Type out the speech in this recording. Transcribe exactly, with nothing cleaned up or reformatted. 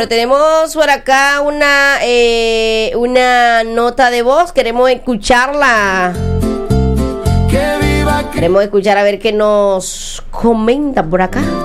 Tenemos por acá una eh, una nota de voz, queremos escucharla. Queremos escuchar a ver qué nos comenta por acá.